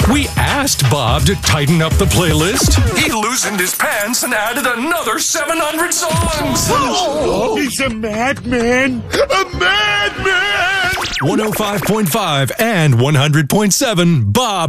We asked Bob to tighten up the playlist. He loosened his pants and added another 700 songs. He's a madman! A madman! 105.5 and 100.7 Bob